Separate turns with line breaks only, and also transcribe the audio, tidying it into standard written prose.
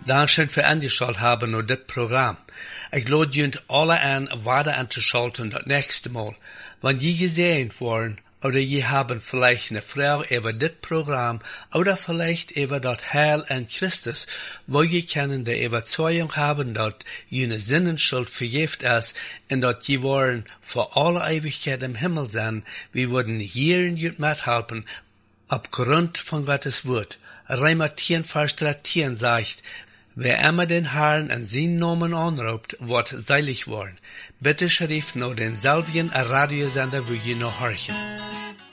Dankeschön für angeschaut haben nur das Programm. Ich lade junt alle an, weiter anzuschalten das nächste Mal. Wenn je gesehen worden, oder je haben vielleicht eine Frage über das Programm, oder vielleicht über das Heil an Christus, wo je können der Überzeugung haben, dass jene Sinnenschuld vergift ist, und dass je wollen vor alle Ewigkeit im Himmel sein, wir würden hier in jut mithelfen, aufgrund von Gottes Wort. Römer 10, Vers 13 sagt, wer immer den Herrn an seinen Namen anruft, wird seilig worden. Bitte schrift nur denselben Radiosender, wo ihr noch horchen.